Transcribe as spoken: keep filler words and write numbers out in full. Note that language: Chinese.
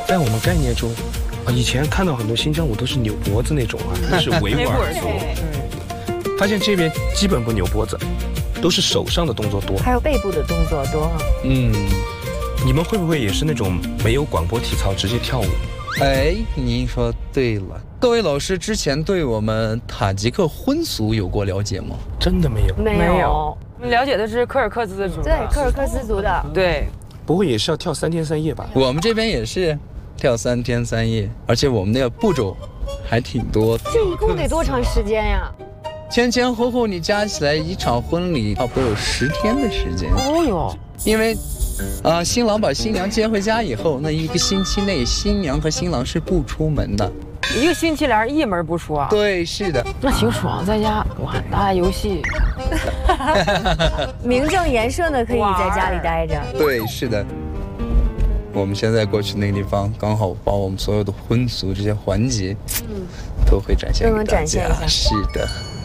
在我们概念中，啊，以前看到很多新疆舞都是扭脖子那种啊，那是维吾尔族。嗯，发现这边基本不扭脖子，都是手上的动作多， 还有背部的动作多。 嗯，你们会不会也是那种没有广播体操直接跳舞？ 哎，您说对了。各位老师之前对我们塔吉克婚俗有过了解吗？ 真的没有， 没有。 我们了解的是柯尔克孜族。 对，柯尔克孜族的。 对， 不会也是要跳三天三夜吧？ 我们这边也是跳三天三夜，而且我们那个步骤还挺多。 这一共得多长时间呀？ 前前后后你加起来一场婚礼差不多有十天的时间。 哦哟， 因为啊、呃，新郎把新娘接回家以后，那一个星期内新娘和新郎是不出门的。 一个星期俩人一门不出啊？ 对，是的。 那挺爽，在家哇打打游戏， 名正言顺的可以在家里待着。 对，是的。我们现在过去那个地方，刚好把我们所有的婚俗这些环节，嗯，都会展现给大家。 都能展现一下。 是的。